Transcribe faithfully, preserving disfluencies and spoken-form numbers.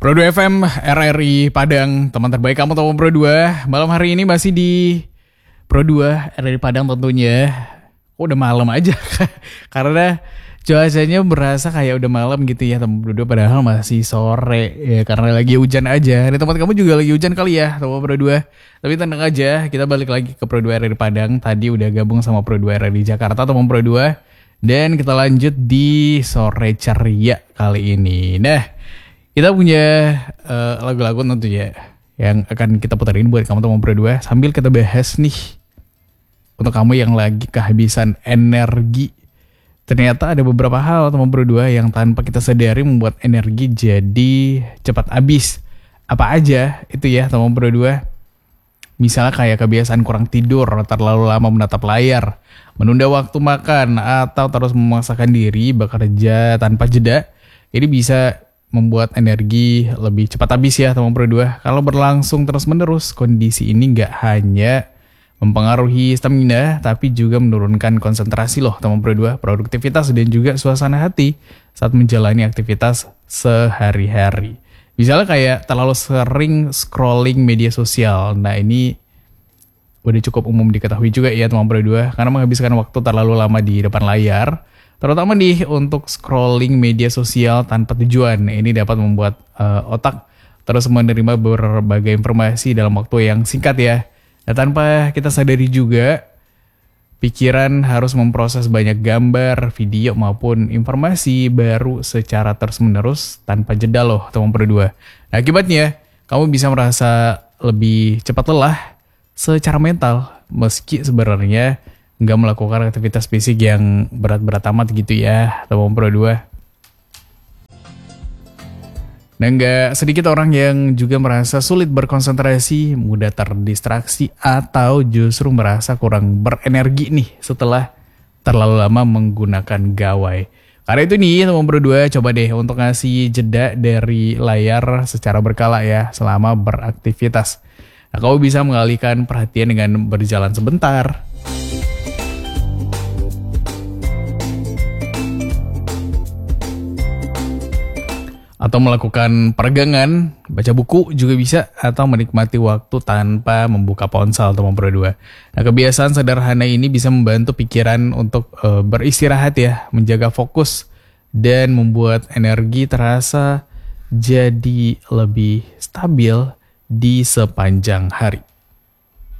Pro dua F M, R R I Padang, teman terbaik kamu tahu Pro dua. Malam hari ini masih di Pro dua, R R I Padang tentunya. Oh, udah malam aja, karena cuacanya berasa kayak udah malam gitu ya teman Pro dua, padahal masih sore ya, karena lagi hujan aja. Di tempat kamu juga lagi hujan kali ya teman Pro dua. Tapi tenang aja, kita balik lagi ke Pro dua R R I Padang. Tadi udah gabung sama Pro dua R R I Jakarta teman Pro dua. Dan kita lanjut di sore ceria kali ini. Nah, kita punya uh, lagu-lagu tentunya yang akan kita puterin buat kamu teman Pro dua. Sambil kita bahas nih, untuk kamu yang lagi kehabisan energi. Ternyata ada beberapa hal teman Pro dua yang tanpa kita sadari membuat energi jadi cepat habis. Apa aja itu ya teman Pro dua? Misalnya kayak kebiasaan kurang tidur, terlalu lama menatap layar, menunda waktu makan, atau terus memaksakan diri bekerja tanpa jeda. Ini bisa membuat energi lebih cepat habis ya teman Pro dua. Kalau berlangsung terus menerus, kondisi ini gak hanya mempengaruhi stamina, tapi juga menurunkan konsentrasi loh teman Pro dua, produktivitas dan juga suasana hati saat menjalani aktivitas sehari-hari. Misalnya kayak terlalu sering scrolling media sosial. Nah ini udah cukup umum diketahui juga ya teman Pro dua, karena menghabiskan waktu terlalu lama di depan layar, terutama nih untuk scrolling media sosial tanpa tujuan. Ini dapat membuat uh, otak terus menerima berbagai informasi dalam waktu yang singkat ya. Dan tanpa kita sadari juga, pikiran harus memproses banyak gambar, video maupun informasi baru secara terus-menerus tanpa jeda loh teman Pro dua. Nah, akibatnya kamu bisa merasa lebih cepat lelah secara mental, meski sebenarnya nggak melakukan aktivitas fisik yang berat-berat amat gitu ya teman Pro dua. Dan gak sedikit orang yang juga merasa sulit berkonsentrasi, mudah terdistraksi, atau justru merasa kurang berenergi nih setelah terlalu lama menggunakan gawai. Karena itu nih teman Pro dua, coba deh untuk ngasih jeda dari layar secara berkala ya selama beraktivitas. Nah, kamu bisa mengalihkan perhatian dengan berjalan sebentar, atau melakukan peregangan, baca buku juga bisa, atau menikmati waktu tanpa membuka ponsel teman Pro dua. Nah, kebiasaan sederhana ini bisa membantu pikiran untuk e, beristirahat ya, menjaga fokus, dan membuat energi terasa jadi lebih stabil di sepanjang hari.